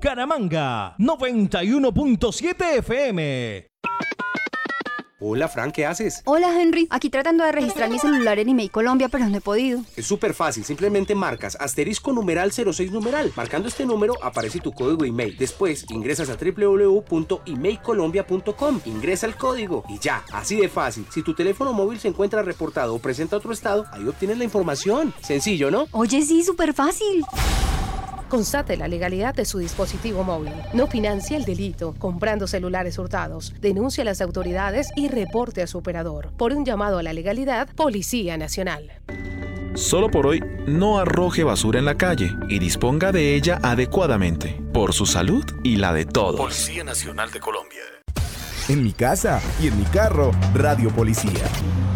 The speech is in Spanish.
Bucaramanga, 91.7 FM. Hola, Fran, ¿qué haces? Hola, Henry. Aquí tratando de registrar mi celular en Email Colombia, pero no he podido. Es súper fácil. Simplemente marcas asterisco numeral 06 numeral. Marcando este número aparece tu código email. Después ingresas a www.emailcolombia.com. Ingresa el código y ya. Así de fácil. Si tu teléfono móvil se encuentra reportado o presenta otro estado, ahí obtienes la información. Sencillo, ¿no? Oye, sí, súper fácil. Constate la legalidad de su dispositivo móvil. No financie el delito comprando celulares hurtados. Denuncie a las autoridades y reporte a su operador. Por un llamado a la legalidad, Policía Nacional. Solo por hoy, no arroje basura en la calle y disponga de ella adecuadamente, por su salud y la de todos. Policía Nacional de Colombia. En mi casa y en mi carro, Radio Policía.